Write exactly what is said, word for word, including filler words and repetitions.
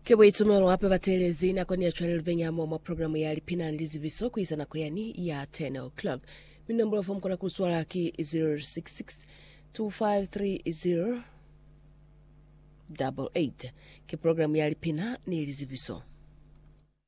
Kebo itumelo hapa batelezi na kwa ni actually venye mwa programu ya Lipina Lizibiso kuisa na kuyani ya ten o'clock. Minambula fomu kwa kuswala ki zero six six two five three zero eight eight. Ke programu ya Lipina ni Lizibiso.